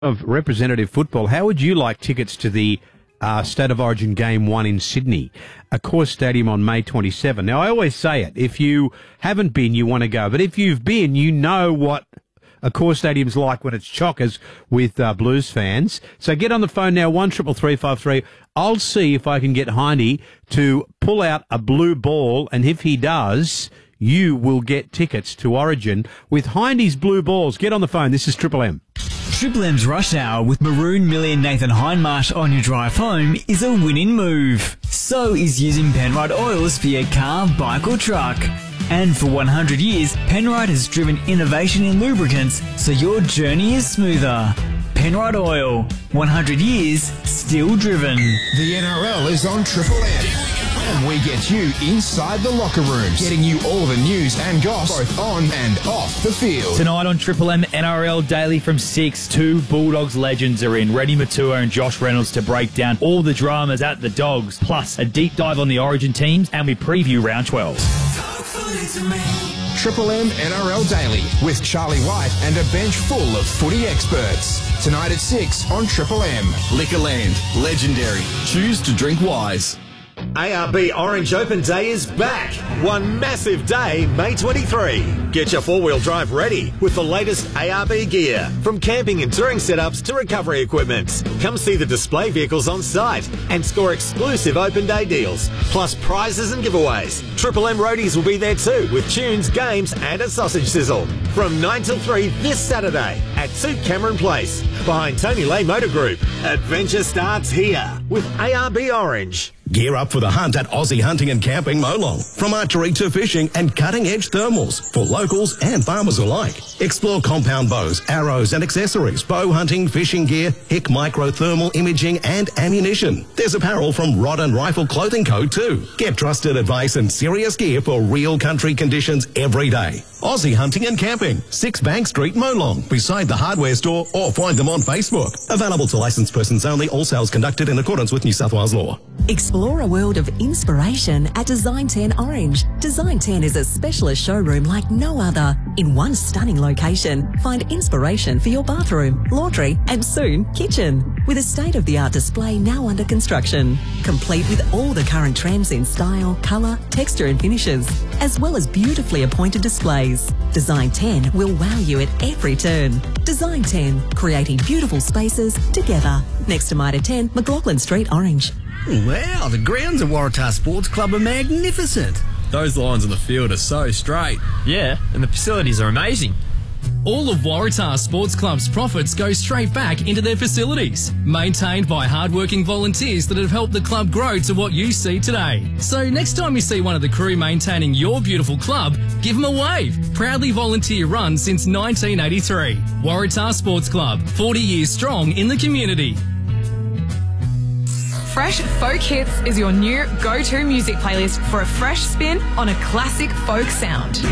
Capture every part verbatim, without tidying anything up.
Of representative football, how would you like tickets to the uh, State of Origin Game one in Sydney, Accor Stadium on May twenty-seventh? Now, I always say it, if you haven't been, you want to go. But if you've been, you know what Accor Stadium's like when it's chockers with uh, Blues fans. So get on the phone now, one triple three five three. I'll see if I can get Hindy to pull out a blue ball, and if he does, you will get tickets to Origin with Hindy's blue balls. Get on the phone. This is Triple M. Triple M's Rush Hour with Maroon Millie and Nathan Hindmarsh on your drive home is a winning move. So is using Penrite oils for your car, bike or truck. And for one hundred years, Penrite has driven innovation in lubricants so your journey is smoother. Penrite Oil, one hundred years, still driven. The N R L is on Triple M. And we get you inside the locker rooms, getting you all the news and goss, both on and off the field. Tonight on Triple M N R L Daily from six, two Bulldogs legends are in. Reddy Matua and Josh Reynolds to break down all the dramas at the Dogs, plus a deep dive on the Origin teams, and we preview round twelve. Triple M N R L Daily with Charlie White and a bench full of footy experts. Tonight at six on Triple M. Liquorland, legendary. Choose to drink wise. A R B Orange Open Day is back. One massive day, May twenty-third. Get your four-wheel drive ready with the latest A R B gear, from camping and touring setups to recovery equipment. Come see the display vehicles on site and score exclusive Open Day deals, plus prizes and giveaways. Triple M roadies will be there too, with tunes, games and a sausage sizzle. From nine till three this Saturday at two Cameron Place, behind Tony Lay Motor Group. Adventure starts here with A R B Orange. Gear up for the hunt at Aussie Hunting and Camping Molong. From archery to fishing and cutting-edge thermals for locals and farmers alike. Explore compound bows, arrows and accessories, bow hunting, fishing gear, H I C micro thermal imaging and ammunition. There's apparel from Rod and Rifle Clothing Co. too. Get trusted advice and serious gear for real country conditions every day. Aussie Hunting and Camping, six Bank Street, Molong, beside the hardware store, or find them on Facebook. Available to licensed persons only, all sales conducted in accordance with New South Wales law. Explore a world of inspiration at Design ten Orange. Design ten is a specialist showroom like no other. In one stunning location, find inspiration for your bathroom, laundry and soon kitchen. With a state-of-the-art display now under construction. Complete with all the current trends in style, colour, texture and finishes, as well as beautifully appointed displays. Design ten will wow you at every turn. Design ten, creating beautiful spaces together. Next to Mitre ten, McLaughlin Street, Orange. Wow, the grounds at Waratah Sports Club are magnificent. Those lines on the field are so straight. Yeah, and the facilities are amazing. All of Waratah Sports Club's profits go straight back into their facilities, maintained by hard-working volunteers that have helped the club grow to what you see today. So next time you see one of the crew maintaining your beautiful club, give them a wave. Proudly volunteer run since nineteen eighty-three. Waratah Sports Club, forty years strong in the community. Fresh Folk Hits is your new go-to music playlist for a fresh spin on a classic folk sound.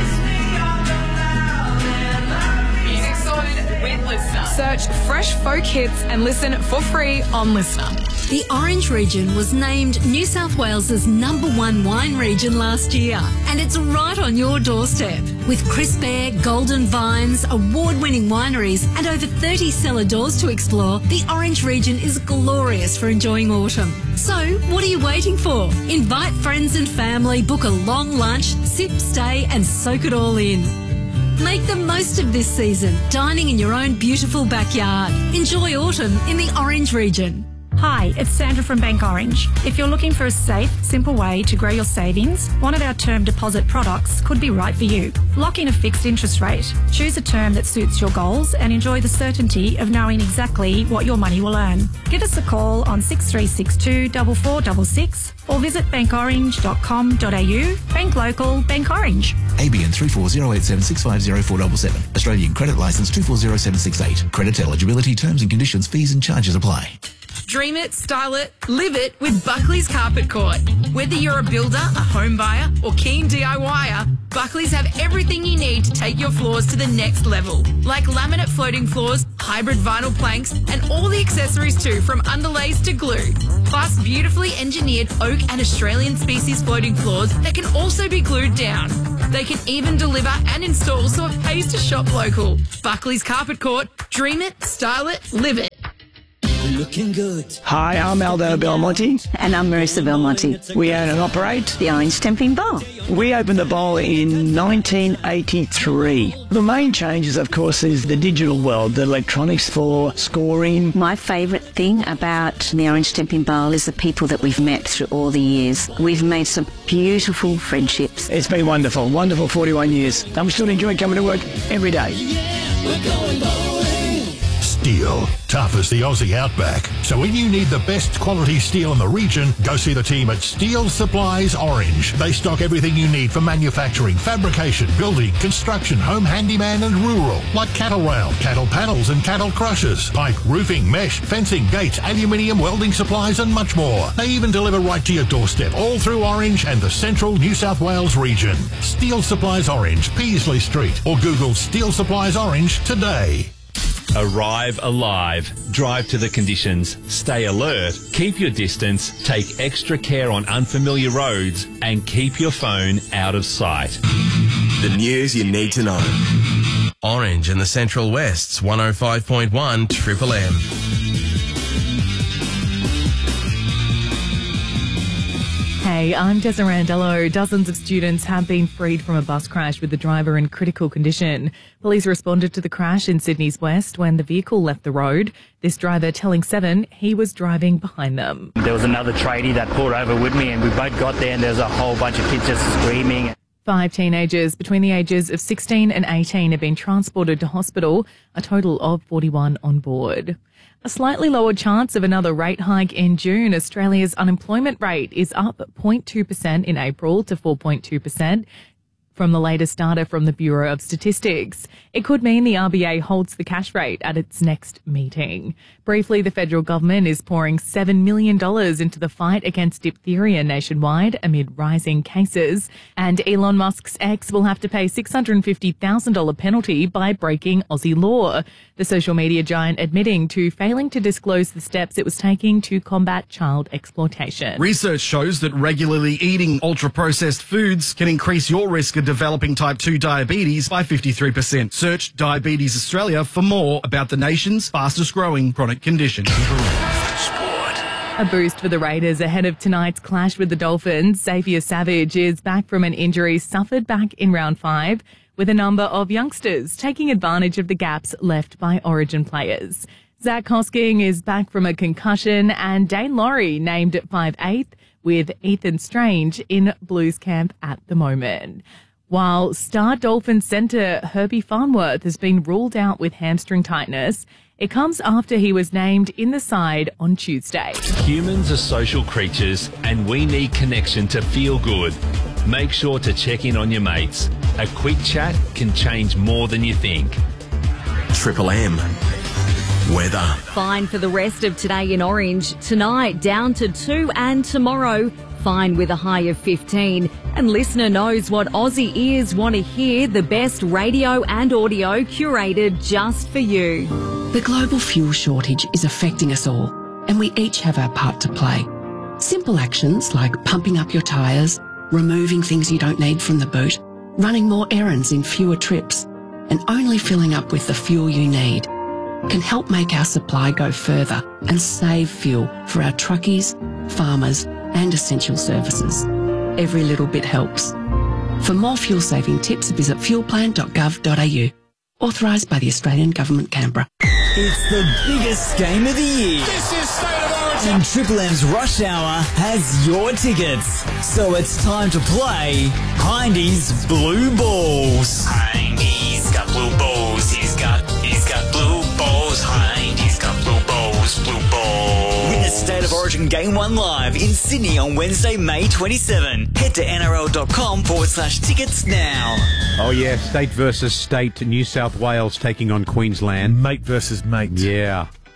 Music's sorted with Listener. Search Fresh Folk Hits and listen for free on Listener. The Orange region was named New South Wales's number one wine region last year, and it's right on your doorstep. With crisp air, golden vines, award-winning wineries, and over thirty cellar doors to explore, the Orange region is glorious for enjoying autumn. So, what are you waiting for? Invite friends and family, book a long lunch, sip, stay, and soak it all in. Make the most of this season, dining in your own beautiful backyard. Enjoy autumn in the Orange region. Hi, it's Sandra from Bank Orange. If you're looking for a safe, simple way to grow your savings, one of our term deposit products could be right for you. Lock in a fixed interest rate, choose a term that suits your goals, and enjoy the certainty of knowing exactly what your money will earn. Give us a call on six three six two, four four six six or visit bank orange dot com dot a u. Bank local, Bank Orange. A B N three four zero eight seven six five zero four seven seven. Australian Credit Licence two four zero seven six eight. Credit eligibility, terms and conditions, fees and charges apply. Dream it, style it, live it with Buckley's Carpet Court. Whether you're a builder, a home buyer, or keen DIYer, Buckley's have everything you need to take your floors to the next level. Like laminate floating floors, hybrid vinyl planks, and all the accessories too, from underlays to glue. Plus, beautifully engineered oak and Australian species floating floors that can also be glued down. They can even deliver and install so it pays to shop local. Buckley's Carpet Court. Dream it, style it, live it. Looking good. Hi, I'm Aldo Belmonte. And I'm Marissa Belmonte. We own and operate the Orange Temping Bowl. We opened the bowl in nineteen eighty-three. The main changes, of course, is the digital world, the electronics for scoring. My favourite thing about the Orange Temping Bowl is the people that we've met through all the years. We've made some beautiful friendships. It's been wonderful, wonderful forty-one years. And we still enjoy coming to work every day. Yeah, we're going bowling. Steel, tough as the Aussie outback. So when you need the best quality steel in the region, go see the team at Steel Supplies Orange. They stock everything you need for manufacturing, fabrication, building, construction, home handyman and rural, like cattle rail, cattle panels and cattle crushers, pipe, roofing, mesh, fencing, gates, aluminium, welding supplies and much more. They even deliver right to your doorstep, all through Orange and the central New South Wales region. Steel Supplies Orange, Peasley Street, or Google Steel Supplies Orange today. Arrive alive. Drive to the conditions. Stay alert. Keep your distance. Take extra care on unfamiliar roads and keep your phone out of sight. The news you need to know. Orange in the Central West's one oh five point one Triple M. Hey, I'm Tessa Randello. Dozens of students have been freed from a bus crash with the driver in critical condition. Police responded to the crash in Sydney's West when the vehicle left the road. This driver telling Seven he was driving behind them. There was another tradie that pulled over with me and we both got there and there was a whole bunch of kids just screaming. Five teenagers between the ages of sixteen and eighteen have been transported to hospital, a total of forty-one on board. A slightly lower chance of another rate hike in June. Australia's unemployment rate is up zero point two percent in April to four point two percent. From the latest data from the Bureau of Statistics. It could mean the R B A holds the cash rate at its next meeting. Briefly, the federal government is pouring seven million dollars into the fight against diphtheria nationwide amid rising cases. And Elon Musk's ex will have to pay six hundred fifty thousand dollars penalty by breaking Aussie law. The social media giant admitting to failing to disclose the steps it was taking to combat child exploitation. Research shows that regularly eating ultra-processed foods can increase your risk of developing type two diabetes by fifty-three percent. Search Diabetes Australia for more about the nation's fastest growing chronic condition. A boost for the Raiders ahead of tonight's clash with the Dolphins. Xavier Savage is back from an injury suffered back in round five, with a number of youngsters taking advantage of the gaps left by Origin players. Zach Hosking is back from a concussion and Dane Laurie named at five eighth with Ethan Strange in Blues camp at the moment. While star Dolphins centre Herbie Farnworth has been ruled out with hamstring tightness, it comes after he was named in the side on Tuesday. Humans are social creatures and we need connection to feel good. Make sure to check in on your mates. A quick chat can change more than you think. Triple M. Weather. Fine for the rest of today in Orange. Tonight down to two and tomorrow fine with a high of fifteen. And listener knows what Aussie ears want to hear, the best radio and audio curated just for you. The global fuel shortage is affecting us all, and we each have our part to play. Simple actions like pumping up your tyres, removing things you don't need from the boot, running more errands in fewer trips, and only filling up with the fuel you need can help make our supply go further and save fuel for our truckies, farmers, and essential services. Every little bit helps. For more fuel-saving tips, visit fuel plan dot gov dot a u. Authorised by the Australian Government, Canberra. It's the biggest game of the year. This is State of Origin. And Triple M's Rush Hour has your tickets. So it's time to play Hindy's Blue Balls. Hindy's got blue balls. He's got, he's got blue balls. Hindy's got blue balls, blue balls. Win the State of Origin Game one live in Sydney on Wednesday, May twenty-seventh. Head to N R L dot com forward slash tickets now. Oh, yeah, state versus state. New South Wales taking on Queensland. Mate versus mate. Yeah.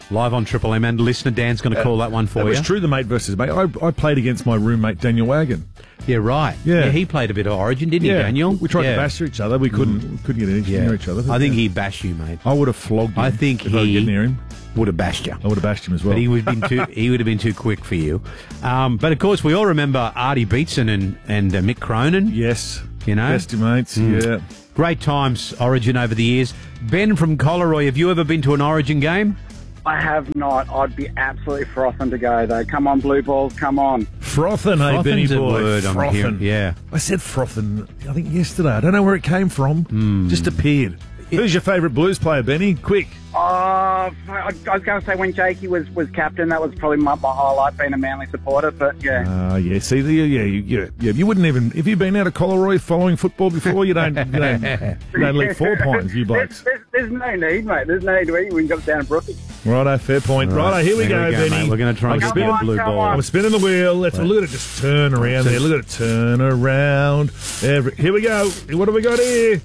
Live on Triple M, and listener Dan's going to call that one for It you. was true, the mate versus mate. I, I played against my roommate, Daniel Wagon. Yeah, right. Yeah. yeah, he played a bit of Origin, didn't Yeah. he, Daniel? We tried yeah. to bash each other. We couldn't Mm. couldn't get any, Yeah. near each other. I think he'd bash you, mate. I would have flogged him. I think if I could he get near him. would have bashed you. I would have bashed him as well. But he would have been too. He would have been too quick for you. Um, but of course, we all remember Artie Beetson and and uh, Mick Cronin. Yes, you know, best mates. Mm. Yeah, great times. Origin over the years. Ben from Collaroy, have you ever been to an Origin game? I have not. I'd be absolutely frothing to go, though. Come on, Blue Balls, come on. Frothing, eh, Benny Frothing's a boy? word I'm Frothing. hearing, yeah. I said frothing, I think, yesterday. I don't know where it came from. Just appeared. Who's your favourite Blues player, Benny? Quick. Uh, I, I was going to say when Jakey was, was captain, that was probably my, my highlight, being a Manly supporter, but yeah. Ah, yeah. See, the, yeah, you, yeah, yeah. You wouldn't even, if you've been out of Collaroy following football before, you don't, you don't, you don't leave four points, you blokes. There's, there's, there's no need, mate. There's no need to eat when you got down to Brookie. Righto, fair point. Right. Righto, here we There go, we go, Benny. mate. We're gonna try and I'm get spinning, the blue ball. I'm spinning the wheel. Let's Right. look at it just turn around there. Look at it turn around. Every, here we go. What have we got here?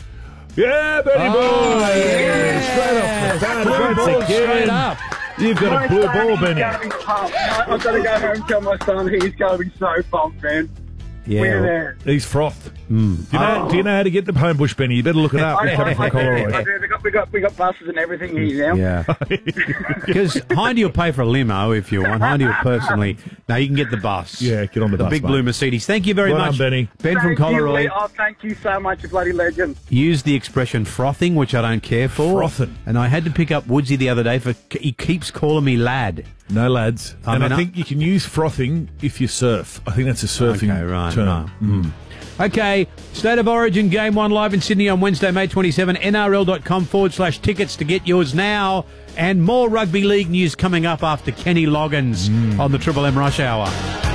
Yeah, Benny Oh, boy! yeah. Straight off the bat. Blue Once ball again. straight up. You've got My a blue son, ball, he's Benny. gonna be pumped. I've got to go home and tell my son he's going to be so pumped, man. Yeah. We're there. He's frothed. Mm. Do, you know, Oh. do you know how to get to Homebush, Benny? You better look it up. I, We're coming I, I, from do, I Collaroy. do. We got, we got, we got buses and everything here now. Yeah. Because Hindy will pay for a limo if you want. Hindy will personally. No, you can get the bus. Yeah, get on the The bus, big mate. blue Mercedes. Thank you very Well much, done, Benny. Ben from Thank you, Collaroy. Lee. Oh, thank you so much, you bloody legend. Used the expression frothing, which I don't care for. Frothing. And I had to pick up Woodsy the other day for he keeps calling me lad. No, lads. I and mean, I I- think you can use frothing if you surf. I think that's a surfing Okay, right, term. right. Mm. Okay, State of Origin Game one live in Sydney on Wednesday, May twenty-seventh. N R L dot com forward slash tickets to get yours now. And more rugby league news coming up after Kenny Loggins on the Triple M Rush Hour.